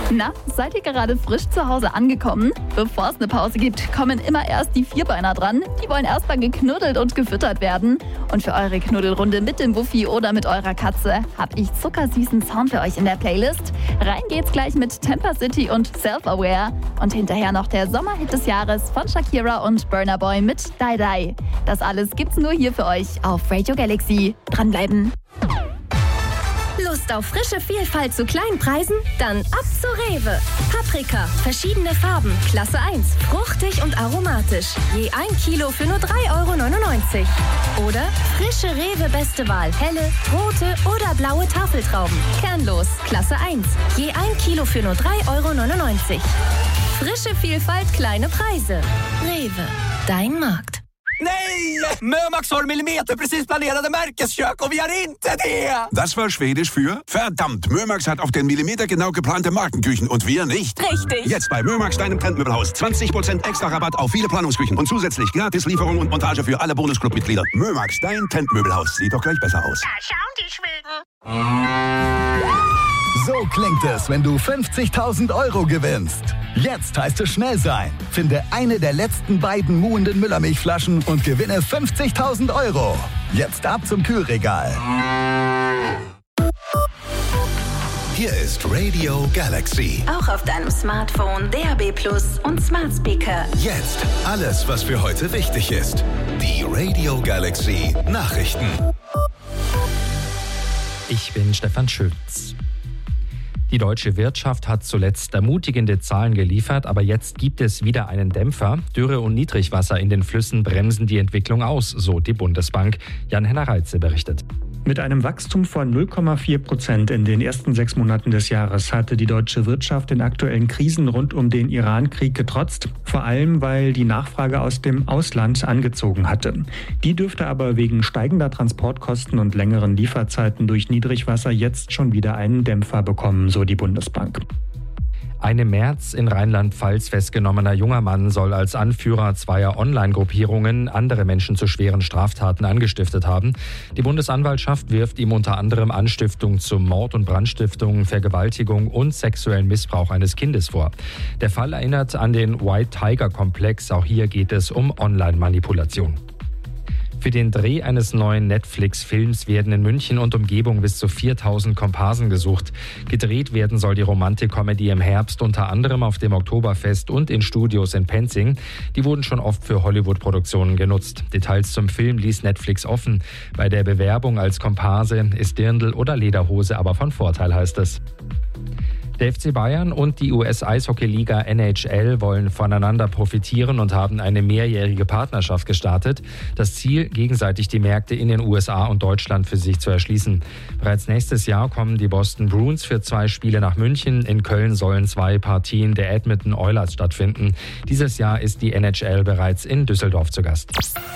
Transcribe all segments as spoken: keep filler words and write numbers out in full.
Na, seid ihr gerade frisch zu Hause angekommen? Bevor es eine Pause gibt, kommen immer erst die Vierbeiner dran. Die wollen erstmal geknuddelt und gefüttert werden. Und für eure Knuddelrunde mit dem Wuffi oder mit eurer Katze habe ich zuckersüßen Sound für euch in der Playlist. Rein geht's gleich mit Temper City und Self-Aware. Und hinterher noch der Sommerhit des Jahres von Shakira und Burna Boy mit Die Die. Das alles gibt's nur hier für euch auf Radio Galaxy. Dranbleiben. Lust auf frische Vielfalt zu kleinen Preisen? Dann ab zu Rewe. Paprika, verschiedene Farben, Klasse eins, fruchtig und aromatisch. Je ein Kilo für nur drei Euro neunundneunzig. Oder frische Rewe Beste Wahl, helle, rote oder blaue Tafeltrauben. Kernlos, Klasse eins. Je ein Kilo für nur drei Euro neunundneunzig. Frische Vielfalt, kleine Preise. Rewe, dein Markt. Nej! Mömax har millimeter precis planerade Märkeskök och vi har inte det! Das war Schwedisch für verdammt. Mömax hat auch den Millimeter genau geplante Markenküchen und wir nicht. Richtig. Jetzt bei Mömax, deinem Trendmöbelhaus. zwanzig Prozent extra Rabatt auf viele Planungsküchen und zusätzlich Gratis-Lieferung und Montage für alle Bonusclub-Mitglieder. Mömax, dein Trendmöbelhaus. Sieht doch gleich besser aus. Da schauen die Schweden. So klingt es, wenn du fünfzigtausend Euro gewinnst. Jetzt heißt es schnell sein. Finde eine der letzten beiden muhenden Müllermilchflaschen und gewinne fünfzigtausend Euro. Jetzt ab zum Kühlregal. Hier ist Radio Galaxy. Auch auf deinem Smartphone, D A B Plus und Smart Speaker. Jetzt alles, was für heute wichtig ist. Die Radio Galaxy Nachrichten. Ich bin Stefan Schütz. Die deutsche Wirtschaft hat zuletzt ermutigende Zahlen geliefert, aber jetzt gibt es wieder einen Dämpfer. Dürre und Niedrigwasser in den Flüssen bremsen die Entwicklung aus, so die Bundesbank. Jan-Henner Reitze berichtet. Mit einem Wachstum von null Komma vier Prozent in den ersten sechs Monaten des Jahres hatte die deutsche Wirtschaft den aktuellen Krisen rund um den Iran-Krieg getrotzt. Vor allem, weil die Nachfrage aus dem Ausland angezogen hatte. Die dürfte aber wegen steigender Transportkosten und längeren Lieferzeiten durch Niedrigwasser jetzt schon wieder einen Dämpfer bekommen, so die Bundesbank. Ein im März in Rheinland-Pfalz festgenommener junger Mann soll als Anführer zweier Online-Gruppierungen andere Menschen zu schweren Straftaten angestiftet haben. Die Bundesanwaltschaft wirft ihm unter anderem Anstiftung zum Mord und Brandstiftung, Vergewaltigung und sexuellen Missbrauch eines Kindes vor. Der Fall erinnert an den White Tiger-Komplex. Auch hier geht es um Online-Manipulation. Für den Dreh eines neuen Netflix-Films werden in München und Umgebung bis zu viertausend Komparsen gesucht. Gedreht werden soll die Romantik-Comedy im Herbst unter anderem auf dem Oktoberfest und in Studios in Penzing. Die wurden schon oft für Hollywood-Produktionen genutzt. Details zum Film ließ Netflix offen. Bei der Bewerbung als Komparse ist Dirndl oder Lederhose aber von Vorteil, heißt es. Der F C Bayern und die U S-Eishockey-Liga N H L wollen voneinander profitieren und haben eine mehrjährige Partnerschaft gestartet. Das Ziel, gegenseitig die Märkte in den U S A und Deutschland für sich zu erschließen. Bereits nächstes Jahr kommen die Boston Bruins für zwei Spiele nach München. In Köln sollen zwei Partien der Edmonton Oilers stattfinden. Dieses Jahr ist die N H L bereits in Düsseldorf zu Gast.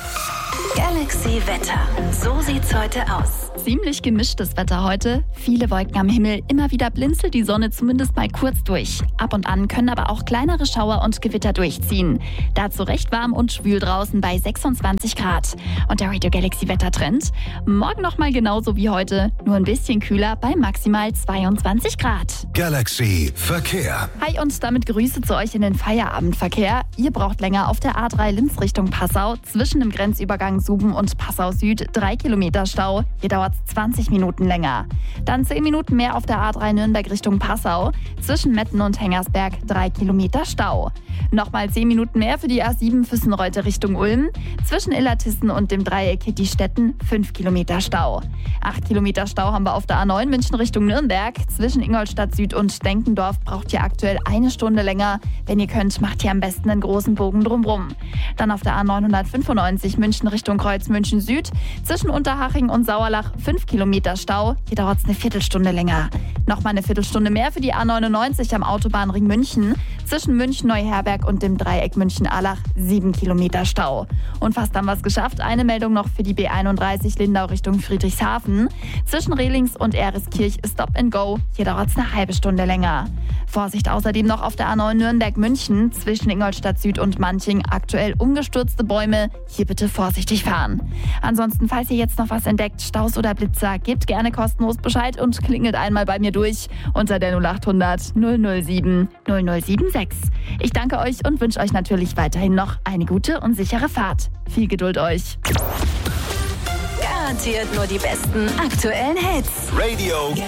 Galaxy Wetter. So sieht's heute aus. Ziemlich gemischtes Wetter heute. Viele Wolken am Himmel. Immer wieder blinzelt die Sonne zumindest mal kurz durch. Ab und an können aber auch kleinere Schauer und Gewitter durchziehen. Dazu recht warm und schwül draußen bei sechsundzwanzig Grad. Und der Radio Galaxy Wettertrend? Morgen nochmal genauso wie heute. Nur ein bisschen kühler bei maximal zweiundzwanzig Grad. Galaxy Verkehr. Hi und damit Grüße zu euch in den Feierabendverkehr. Ihr braucht länger auf der A drei Linz Richtung Passau. Zwischen dem Grenzübergang Suben und Passau Süd drei Kilometer Stau. Hier dauert es zwanzig Minuten länger. Dann zehn Minuten mehr auf der A drei Nürnberg Richtung Passau. Zwischen Metten und Hengersberg drei Kilometer Stau. Nochmal zehn Minuten mehr für die A sieben Füssenreute Richtung Ulm. Zwischen Illertissen und dem Dreieck Hittistetten fünf Kilometer Stau. acht Kilometer Stau haben wir auf der A neun München Richtung Nürnberg. Zwischen Ingolstadt Süd und Denkendorf braucht ihr aktuell eine Stunde länger. Wenn ihr könnt, macht ihr am besten einen großen Bogen drumrum. Dann auf der A neunhundertfünfundneunzig München Richtung Kreuz München Süd. Zwischen Unterhaching und Sauerlach fünf Kilometer Stau. Hier dauert es eine Viertelstunde länger. Nochmal eine Viertelstunde mehr für die A neunundneunzig am Autobahnring München. Zwischen München Neuherberg und dem Dreieck München-Allach sieben Kilometer Stau. Und fast haben wir es geschafft. Eine Meldung noch für die B einunddreißig Lindau Richtung Friedrichshafen. Zwischen Rehlings und Ereskirch ist Stop and Go. Hier dauert es eine halbe Stunde länger. Vorsicht außerdem noch auf der A neun Nürnberg-München. Zwischen Ingolstadt Süd und Manching aktuell umgestürzte Bäume. Hier bitte vorsichtig fahren. Ansonsten, falls ihr jetzt noch was entdeckt, Staus oder oder Blitzer, gebt gerne kostenlos Bescheid und klingelt einmal bei mir durch unter der null acht hundert null null sieben null null sieben sechs. Ich danke euch und wünsche euch natürlich weiterhin noch eine gute und sichere Fahrt. Viel Geduld euch. Garantiert nur die besten aktuellen Hits. Radio